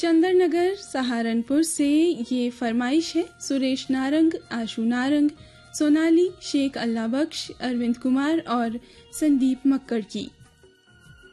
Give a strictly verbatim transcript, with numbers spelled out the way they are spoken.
चंदन नगर सहारनपुर से ये फरमाइश है सुरेश नारंग, आशु नारंग, सोनाली, शेख अल्लाह बख्श, अरविंद कुमार और संदीप मक्कड़ की।